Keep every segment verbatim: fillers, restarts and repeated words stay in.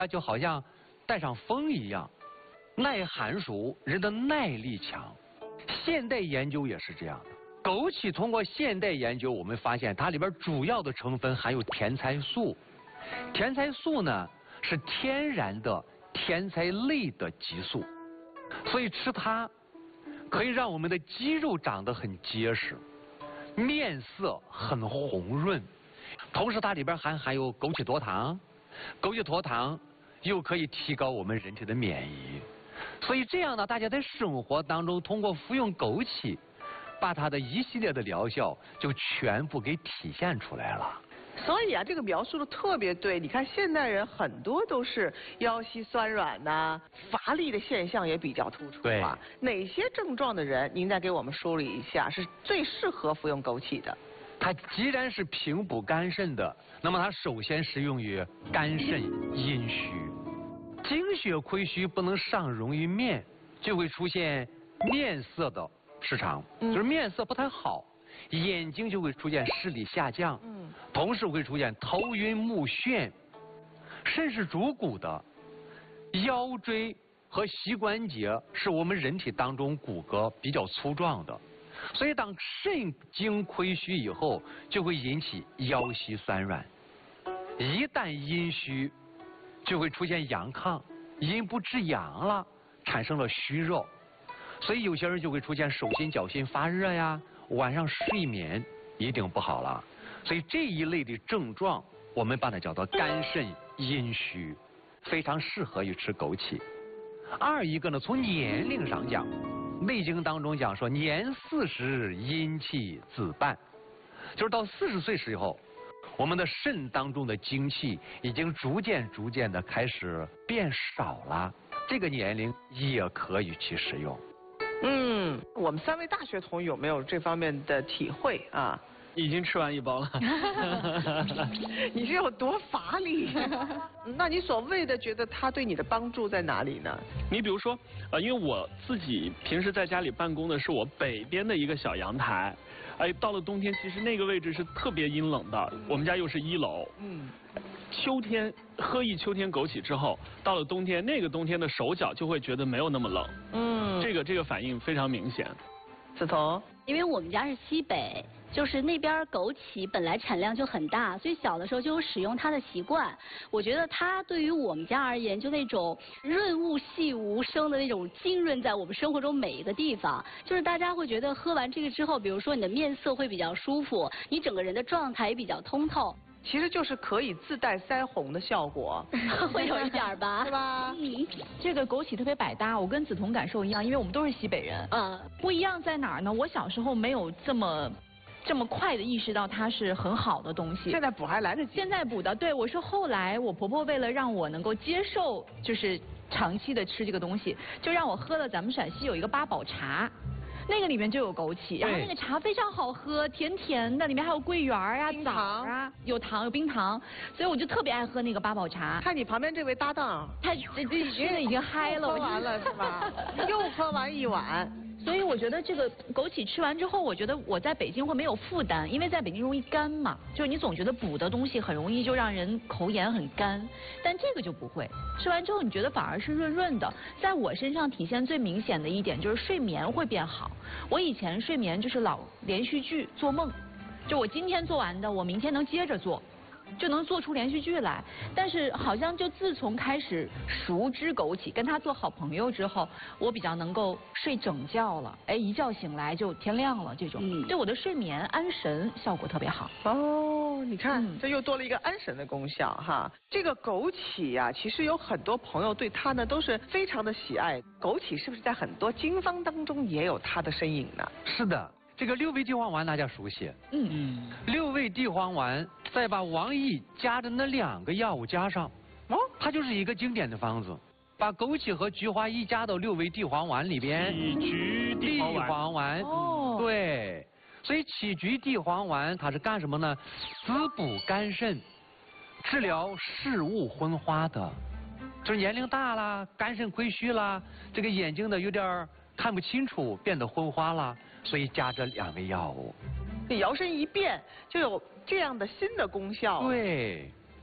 它就好像带上风一样，耐寒暑，人的耐力强。现代研究也是这样的。枸杞通过现代研究，我们发现它里边主要的成分含有甜菜素。甜菜素呢是天然的甜菜类的激素，所以吃它可以让我们的肌肉长得很结实，面色很红润。同时它里边还含有枸杞多糖，枸杞多糖又可以提高我们人体的免疫。所以这样呢，大家在生活当中通过服用枸杞，把它的一系列的疗效就全部给体现出来了。 所以啊，这个描述的特别对。你看现代人很多都是腰膝酸软呐、啊，乏力的现象也比较突出啊。哪些症状的人，您再给我们梳理一下，是最适合服用枸杞的？ 它既然是平补肝肾的，那么它首先适用于肝肾阴虚。精血亏虚不能上溶于面，就会出现面色的失常，嗯、就是面色不太好，眼睛就会出现视力下降，嗯，同时会出现头晕目眩。肾是主骨的，腰椎和膝关节是我们人体当中骨骼比较粗壮的，所以当肾精亏虚以后，就会引起腰膝酸软。一旦阴虚，就会出现阳亢，阴不至阳了，产生了虚弱，所以有些人就会出现手心脚心发热呀，晚上睡眠一定不好了。所以这一类的症状，我们把它叫做肝肾阴虚，非常适合于吃枸杞。二一个呢，从年龄上讲，《内经》当中讲说，年四十阴气自半，就是到四十岁时候，我们的肾当中的精气已经逐渐逐渐的开始变少了，这个年龄也可以去使用。 嗯，我们三位大学同有没有这方面的体会啊？ 已经吃完一包了。 你是有多乏力？那你所谓的觉得它对你的帮助在哪里呢？ 你比如说，呃，因为我自己平时在家里办公的是我北边的一个小阳台，哎，到了冬天，其实那个位置是特别阴冷的。我们家又是一楼，嗯，秋天喝一秋天枸杞之后，到了冬天，那个冬天的手脚就会觉得没有那么冷，嗯，这个这个反应非常明显。 梓潼， 因为我们家是西北，就是那边枸杞本来产量就很大，所以小的时候就有使用它的习惯。我觉得它对于我们家而言，就那种润物细无声的那种浸润在我们生活中每一个地方，就是大家会觉得喝完这个之后，比如说你的面色会比较舒服，你整个人的状态也比较通透。 其实就是可以自带腮红的效果， 会有一点吧， 是吧？ 嗯，这个枸杞特别百搭，我跟梓潼感受一样，因为我们都是西北人。嗯，不一样在哪儿呢？我小时候没有这么这么快的意识到它是很好的东西。 现在补还来得及。 现在补的，对，我是后来我婆婆为了让我能够接受，就是长期的吃这个东西，就让我喝了咱们陕西有一个八宝茶。那个里面就有枸杞，然后那个茶非常好喝，甜甜的，里面还有桂圆啊、枣啊，有糖有冰糖，所以我就特别爱喝那个八宝茶。 看你旁边这位搭档， 他这这现在已经嗨了， 喝完了是吧？又喝完一碗。 所以我觉得这个枸杞吃完之后，我觉得我在北京会没有负担，因为在北京容易干嘛，就是你总觉得补的东西很容易就让人口眼很干，但这个就不会，吃完之后你觉得反而是润润的。在我身上体现最明显的一点就是睡眠会变好。我以前睡眠就是老连续剧做梦，就我今天做完的，我明天能接着做。就能做出连续剧来，但是好像就自从开始熟知枸杞，跟他做好朋友之后，我比较能够睡整觉了。哎，一觉醒来就天亮了，这种、嗯、对我的睡眠安神效果特别好。 哦，你看、嗯、这又多了一个安神的功效哈。这个枸杞呀、啊，其实有很多朋友对它呢都是非常的喜爱。枸杞是不是在很多经方当中也有它的身影呢？ 是的。这个六味地黄丸大家熟悉，嗯嗯，六味地黄丸再把王益加的那两个药物加上，哦，它就是一个经典的方子。把枸杞和菊花一加到六味地黄丸里边， 杞菊地黄丸，哦，对，所以杞菊地黄丸它是干什么呢？滋补肝肾，治疗视物昏花的，就是年龄大了，肝肾亏虚了，这个眼睛的有点看不清楚，变得昏花了。所以加这两味药物， 你摇身一变就有这样的新的功效。 对，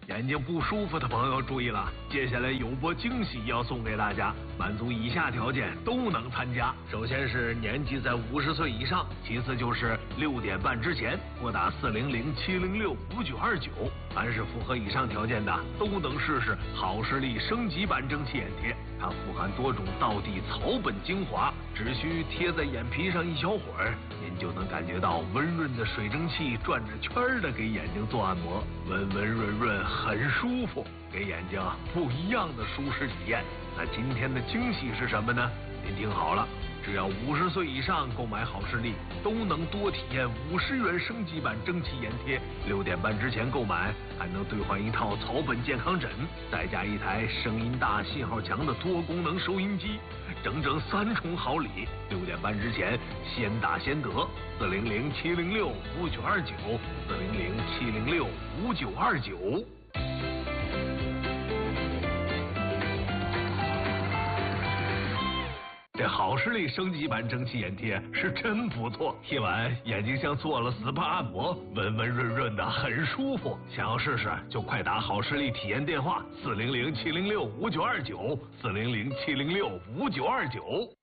眼睛不舒服的朋友注意了，接下来有波惊喜要送给大家，满足以下条件都能参加。首先是年纪在五十岁以上，其次就是六点半之前拨打四零零七零六五九二九。凡是符合以上条件的，都能试试好视力升级版蒸汽眼贴。它富含多种道地草本精华，只需贴在眼皮上一小会儿，您就能感觉到温润的水蒸气转着圈儿的给眼睛做按摩，温温润润，很舒服，给眼睛不一样的舒适体验。那今天的惊喜是什么呢？您听好了，只要五十岁以上购买好视力，都能多体验五十元升级版蒸汽眼贴。六点半之前购买，还能兑换一套草本健康枕，再加一台声音大、信号强的多功能收音机，整整三重好礼。六点半之前先打先得，四零零七零六五九二九，四零零七零六五九二九。这好视力升级版蒸汽眼贴是真不错，贴完眼睛像做了 S P A 按摩，温温润润的，很舒服。想要试试就快打好视力体验电话四零零七零六五九二九，四零零七零六五九二九。